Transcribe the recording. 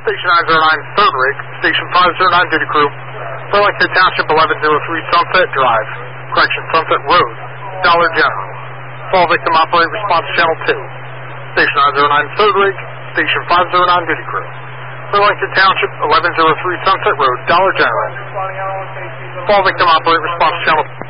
Station 909 third rig, Station 509 duty crew, Burlington Township 1103 Sunset Drive, Sunset Road, Dollar General. Fall victim operate response channel 2. Station 909 third rig, Station 509 duty crew, Burlington Township 1103 Sunset Road, Dollar General. Fall victim operate response channel 2.